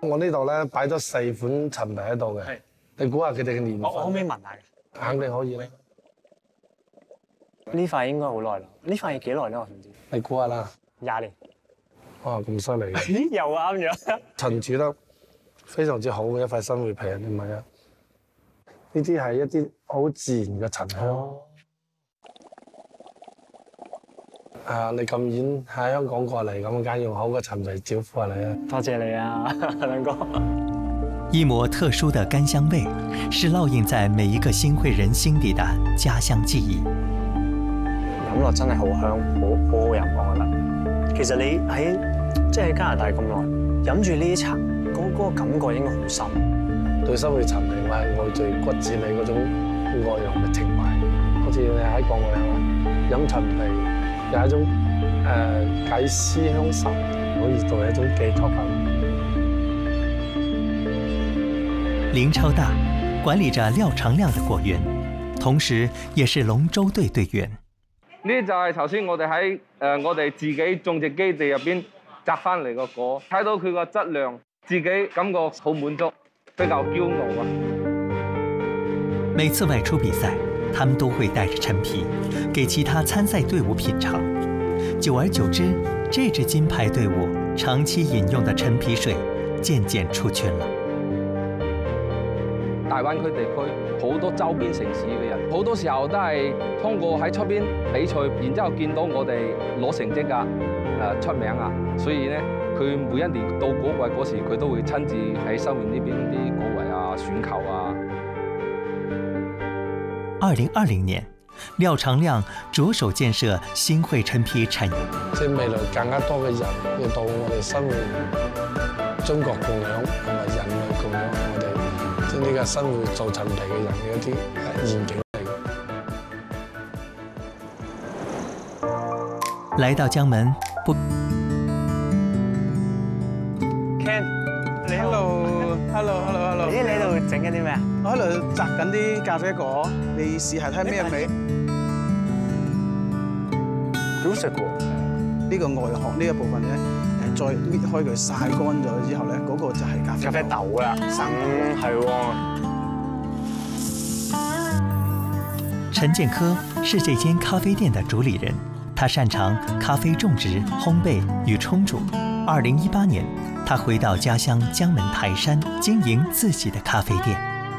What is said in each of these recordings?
我呢度咧擺咗4款陳皮喺度嘅，你估下佢哋嘅年份？ 我可唔可以聞下嘅？ 肯定可以啦。 呢塊應該好耐啦。呢塊幾耐咧？我想知。 你估下啦。 20年。 哇，咁犀利嘅！ 又啱咗。 陳煮得非常之好嘅一塊新會皮啊！你唔係啊？呢啲係一啲好自然嘅陳香。你咁遠喺香港過嚟，咁梗係用好嘅陳皮招呼下你啊！ 多謝你啊，兩哥。 一抹特殊的甘香味，是烙印在每一個新會人心底的家鄉記憶。 飲落真係好香，好好飲我覺得。其實你喺加拿大咁耐，飲住呢啲茶，嗰個感覺應該好深。 對新會陳皮，我係愛在骨子裏嗰種愛同埋情懷。好似你喺國外係嘛，飲陳皮。有一種解思鄉愁，可以作為一種寄託感。 林超大管理着廖長亮的果園，同時也是龍舟隊隊員。 呢就係頭先我哋喺我哋自己種植基地入邊摘翻嚟個果，睇到佢個質量，自己感覺好滿足，比較驕傲啊！ 每次外出比賽，他們都會帶着陳皮，給其他參賽隊伍品嘗。久而久之，這支金牌隊伍長期飲用的陳皮水漸漸出圈了。 大灣區地區好多周邊城市嘅人，好多時候都係通過喺出邊比賽，然之後見到我哋攞成績啊、出名啊，所以咧佢每一年到果季嗰時，佢都會親自喺新會呢邊啲果圍啊選購啊。 2020年，廖長亮着手建設新會陳皮產業。 即係未來更加多嘅人要到我哋新會中國共享同埋人類共享我哋即係呢個新會做陳皮嘅人嘅一啲願景嚟。 來到江門不 Ken， 你好。 Hello。 咦，你喺度整緊啲咩啊？ 我喺度摘緊啲咖啡果，你試下睇咩味？ 幾好食喎！ 呢個外殼呢一部分咧，再搣開佢曬乾咗之後咧，嗰個就係咖啡豆啦，生係喎。 陳建科是這間咖啡店的主理人，他擅長咖啡種植、烘焙與沖煮。2018年，他回到家鄉江門台山，經營自己的咖啡店。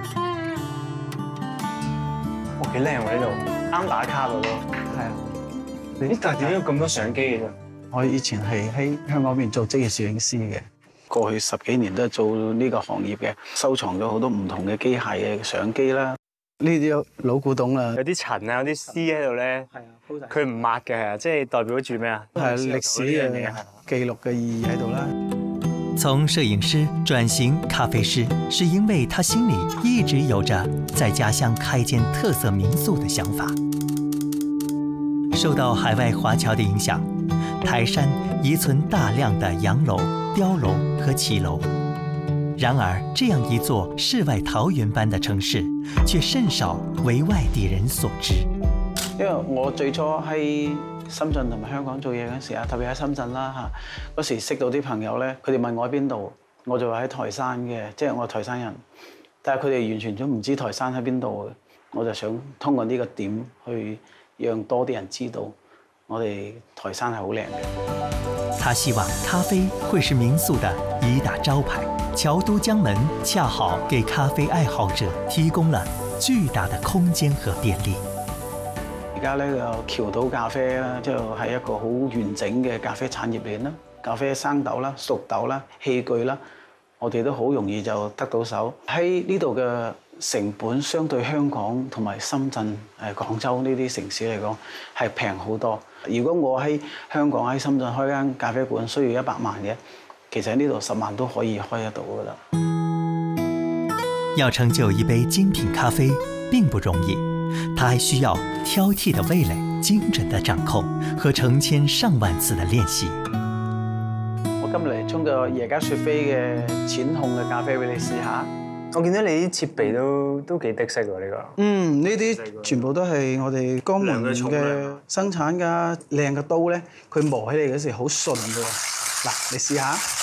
哇，幾靚喎呢度，啱打卡咯都。 係啊。 咦？但係點解有咁多相機嘅啫？ 我以前係喺香港邊做職業攝影師嘅，過去10幾年都係做呢個行業嘅，收藏咗好多唔同嘅機械嘅相機啦。呢啲老古董啦， 有啲塵啊，有啲絲喺度咧。係啊，佢唔抹嘅，即係代表住咩啊？ 係歷史嘅記錄嘅意義喺度啦。 從攝影師轉型咖啡師，是因為他心裡一直有着在家鄉開間特色民宿的想法。受到海外華僑的影響，台山遺存大量的洋樓、碉樓和騎樓。然而，這樣一座世外桃源般的城市，卻甚少為外地人所知。 因為我最初喺深圳同埋香港做嘢嗰時啊，特別喺深圳啦嚇，嗰時識到啲朋友咧，佢哋問我喺邊度，我就話喺台山嘅，即係我係台山人，但係佢哋完全都唔知台山喺邊度嘅，我就想通過呢個點去讓多啲人知道我哋台山係好靚嘅。 他希望咖啡會是民宿的一大招牌。僑都江門恰好給咖啡愛好者提供了巨大的空間和便利。 而家呢個僑都咖啡啦，就係一個好完整嘅咖啡產業鏈啦。咖啡生豆啦、熟豆啦、器具啦，我哋都好容易就得到手。喺呢度嘅成本相對香港同埋深圳、廣州呢啲城市嚟講係平好多。如果我喺香港喺深圳開間咖啡館需要100萬嘅，其實喺呢度10萬都可以開得到㗎啦。 要成就一杯精品咖啡並不容易，它還需要挑剔的味蕾、精準的掌控和成千上萬次的練習。 我今日嚟沖個耶加雪菲嘅淺烘嘅咖啡俾你試下。 我見到你啲設備都幾的色喎呢個。 呢啲全部都係我哋江門嘅生產㗎，靚嘅刀咧，佢磨起嚟嗰時好順㗎喎。嗱，你試下。